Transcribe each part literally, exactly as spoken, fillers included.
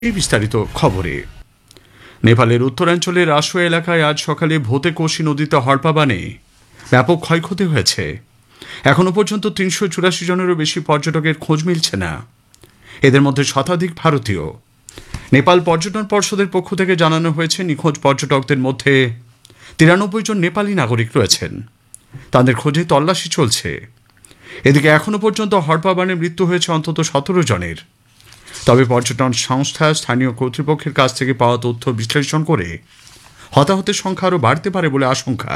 এই বিস্তারিত খবরে নেপালের উত্তরাঞ্চলের রাসুয়া এলাকায় আজ সকালে ভোতে কোশি নদীতে হড়পা বানে ব্যাপক ক্ষয়ক্ষতি হয়েছে। এখনো পর্যন্ত তিনশো চুরাশি জনেরও বেশি পর্যটকের খোঁজ মিলছে না। এদের মধ্যে শতাধিক ভারতীয়। নেপাল পর্যটন পর্ষদের পক্ষ থেকে জানানো হয়েছে নিখোঁজ পর্যটকদের মধ্যে তিরানব্বই জন নেপালি নাগরিক রয়েছেন। তাদের খোঁজে তল্লাশি চলছে। এদিকে এখনো পর্যন্ত হড়পা বানে মৃত্যু হয়েছে অন্তত সতেরো জনের। তবে পর্যটন সংস্থা স্থানীয় কর্তৃপক্ষের কাছ থেকে পাওয়া তথ্য বিশ্লেষণ করে হতাহতের সংখ্যা আরও বাড়তে পারে বলে আশঙ্কা।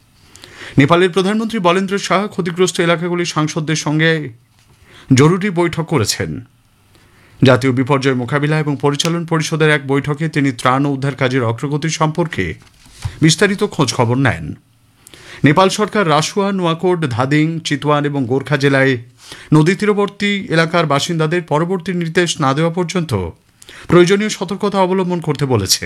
নেপালের প্রধানমন্ত্রী বলেন্দ্র শাহ ক্ষতিগ্রস্ত এলাকাগুলির সাংসদদের সঙ্গে জরুরি বৈঠক করেছেন। জাতীয় বিপর্যয় মোকাবিলা এবং পরিচালন পরিষদের এক বৈঠকে তিনি ত্রাণ ও উদ্ধার কাজের অগ্রগতি সম্পর্কে বিস্তারিত খোঁজ খবর নেন। নেপাল সরকার রাসুয়া, নোয়াকোট, ধাদিং, চিতওয়ান এবং গোর্খা জেলায় নদী তীরবর্তী এলাকার বাসিন্দাদের পরবর্তী নির্দেশ না দেওয়া পর্যন্ত প্রয়োজনীয় সতর্কতা অবলম্বন করতে বলেছে।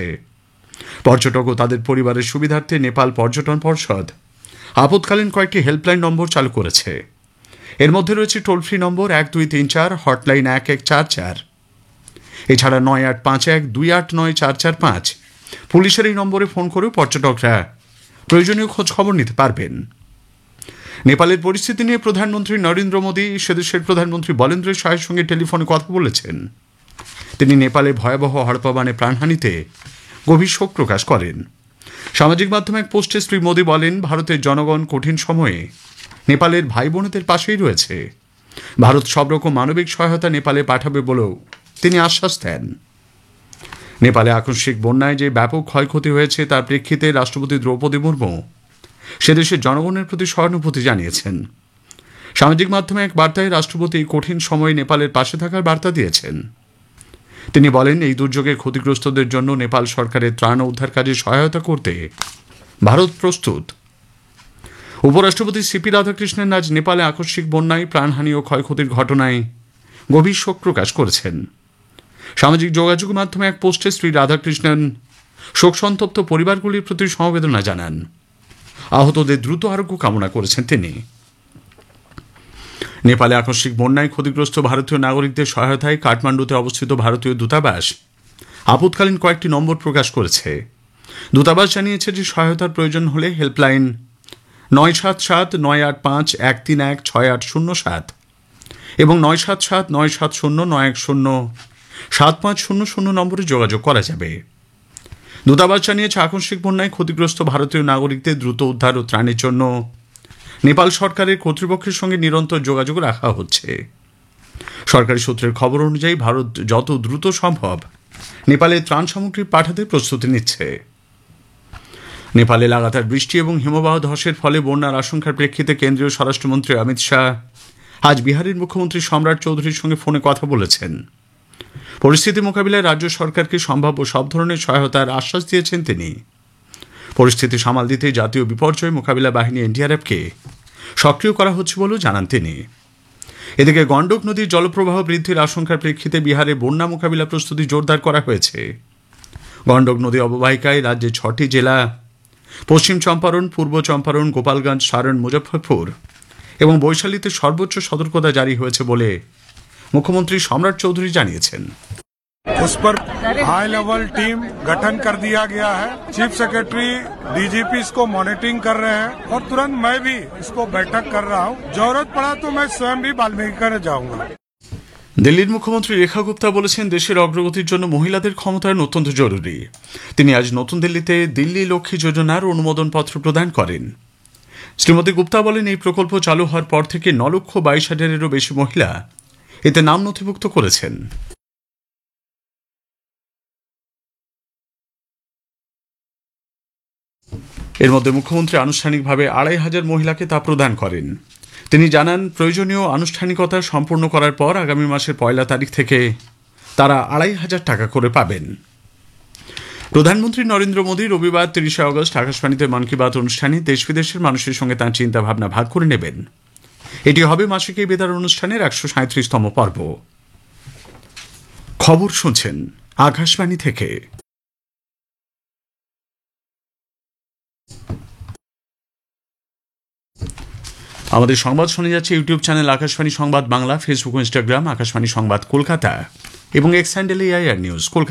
পর্যটক ও তাদের পরিবারের সুবিধার্থে নেপাল পর্যটন পর্ষদ আপৎকালীন কয়েকটি হেল্পলাইন নম্বর চালু করেছে। এর মধ্যে রয়েছে টোল ফ্রি নম্বর এক দুই তিন চার, হটলাইন এক এক চার চার। এছাড়া নয় আট পাঁচ এক দুই আট নয় চার চার পাঁচ পুলিশের এই নম্বরে ফোন করেও পর্যটকরা প্রয়োজনীয় খোঁজ খবর নিতে পারবেন। নেপালের পরিস্থিতি নিয়ে প্রধানমন্ত্রী নরেন্দ্র মোদী সেদেশের প্রধানমন্ত্রী বলেন্দ্র শাহের সঙ্গে টেলিফোনে কথা বলেছেন। তিনি নেপালে ভয়াবহ হড়পা বানে প্রাণহানিতে গভীর শোক প্রকাশ করেন। সামাজিক মাধ্যমে এক পোস্টে শ্রী মোদী বলেন, ভারতের জনগণ কঠিন সময়ে নেপালের ভাই বোনেদের পাশেই রয়েছে। ভারত সব রকম মানবিক সহায়তা নেপালে পাঠাবে বলেও তিনি আশ্বাস দেন। নেপালে আকস্মিক বন্যায় যে ব্যাপক ক্ষয়ক্ষতি হয়েছে তার প্রেক্ষিতে রাষ্ট্রপতি দ্রৌপদী মুর্মু সেদেশের জনগণের প্রতি সহানুভূতি জানিয়েছেন। সামাজিক মাধ্যমে এক বার্তায় রাষ্ট্রপতি কঠিন সময়ে নেপালের পাশে থাকার বার্তা দিয়েছেন। তিনি বলেন, এই দুর্যোগে ক্ষতিগ্রস্তদের জন্য নেপাল সরকারের ত্রাণ ও উদ্ধার কাজে সহায়তা করতে ভারত প্রস্তুত। উপরাষ্ট্রপতি সিপি রাধাকৃষ্ণন আজ নেপালে আকস্মিক বন্যায় প্রাণহানি ও ক্ষয়ক্ষতির ঘটনায় গভীর শোক প্রকাশ করেছেন। সামাজিক যোগাযোগ মাধ্যমে এক পোস্টে শ্রী রাধাকৃষ্ণন শোকসন্তপ্ত পরিবারগুলির প্রতি সমবেদনা জানান। আহতদের দ্রুত আরোগ্য কামনা করেছেন তিনি। নেপালে আকস্মিক বন্যায় ক্ষতিগ্রস্ত ভারতীয় নাগরিকদের সহায়তায় কাঠমান্ডুতে অবস্থিত ভারতীয় দূতাবাস আপৎকালীন কয়েকটি নম্বর প্রকাশ করেছে। দূতাবাস জানিয়েছে যে সহায়তার প্রয়োজন হলে হেল্পলাইন নয় সাত সাত নয় আট পাঁচ এক তিন এক ছয় আট শূন্য সাত এবং নয় সাত সাত নয় সাত শূন্য নয় এক শূন্য সাত পাঁচ শূন্য শূন্য নম্বরে যোগাযোগ করা যাবে। দূতাবাস জানিয়েছে, আকস্মিক বন্যায় ক্ষতিগ্রস্ত ভারতীয় নাগরিকদের দ্রুত উদ্ধার ও ত্রাণের জন্য নেপাল সরকারের কর্তৃপক্ষের সঙ্গে নিরন্তর যোগাযোগ রাখা হচ্ছে। সরকারি সূত্রের খবর অনুযায়ী ভারত যত দ্রুত সম্ভব নেপালে ত্রাণ সামগ্রী পাঠাতে প্রস্তুতি নিচ্ছে। নেপালে লাগাতার বৃষ্টি এবং হিমবাহ ধসের ফলে বন্যার আশঙ্কার প্রেক্ষিতে কেন্দ্রীয় স্বরাষ্ট্রমন্ত্রী অমিত শাহ আজ বিহারের মুখ্যমন্ত্রী সম্রাট চৌধুরীর সঙ্গে ফোনে কথা বলেছেন। পরিস্থিতি মোকাবিলায় রাজ্য সরকারকে সম্ভাব্য সব ধরনের সহায়তার আশ্বাস দিয়েছেন তিনি। পরিস্থিতি সামাল দিতে জাতীয় বিপর্যয় মোকাবিলা বাহিনী এনডিআরএফকে সক্রিয় করা হচ্ছে বলেও জানান তিনি। এদিকে গণ্ডক নদীর জলপ্রবাহ বৃদ্ধির আশঙ্কার প্রেক্ষিতে বিহারে বন্যা মোকাবিলা প্রস্তুতি জোরদার করা হয়েছে। গণ্ডক নদী অববাহিকায় রাজ্যের ছটি জেলা পশ্চিম চম্পারণ, পূর্ব চম্পারণ, গোপালগঞ্জ, সারণ, মুজফ্ফরপুর এবং বৈশালীতে সর্বোচ্চ সতর্কতা জারি হয়েছে বলে मुख्यमंत्री सम्राट चौधरी জানিয়েছেন। उस पर हाई लेवल टीम गठन कर दिया गया है। चीफ सेक्रेटरी, डीजीपी इसको मॉनिटरिंग कर रहे हैं और तुरंत मैं भी इसको बैठक कर रहा हूं। जरूरत पड़ा तो मैं स्वयं भी वाल्मीकि कर जाऊंगा। দিল্লির মুখ্যমন্ত্রী রেখা গুপ্তা বলেছেন, দেশের অগ্রগতির জন্য মহিলাদের ক্ষমতায়ন অত্যন্ত জরুরি। তিনি আজ নতুন দিল্লিতে দিল্লি লক্ষ্মী যোজনার অনুমোদন পত্র প্রদান করেন। শ্রীমতী গুপ্তা বলেন, এই প্রকল্প চালু হওয়ার পর থেকে ন লক্ষ বাইশ হাজারেরও বেশি মহিলা এতে নাম নথিভুক্ত করেছেন। এর মধ্যে মুখ্যমন্ত্রী আনুষ্ঠানিকভাবে আড়াই হাজার মহিলাকে তা প্রদান করেন। তিনি জানান, প্রয়োজনীয় আনুষ্ঠানিকতা সম্পূর্ণ করার পর আগামী মাসের পয়লা তারিখ থেকে তারা আড়াই হাজার টাকা করে পাবেন। প্রধানমন্ত্রী নরেন্দ্র মোদী রবিবার তিরিশে আগস্ট আকাশবাণীতে মন কি বাত অনুষ্ঠানে দেশ বিদেশের মানুষের সঙ্গে তাঁর চিন্তা ভাবনা ভাগ করে নেবেন। এটি হবে মাসিক এই বেতার অনুষ্ঠানের একশো সাঁত্রিশতম পর্ব। খবর শুনছেন আকাশবাণী থেকে। আমাদের সংবাদ শুনে যাচ্ছে ইউটিউব চ্যানেল আকাশবাণী সংবাদ বাংলা, ফেসবুক ও ইনস্টাগ্রাম আকাশবাণী সংবাদ কলকাতা এবং এক্স হ্যান্ডেলে আইআর নিউজ।